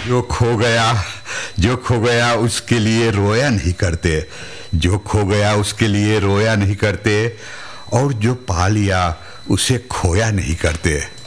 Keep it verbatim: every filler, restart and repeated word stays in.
जो खो गया जो खो गया उसके लिए रोया नहीं करते, जो खो गया उसके लिए रोया नहीं करते, और जो पा लिया उसे खोया नहीं करते।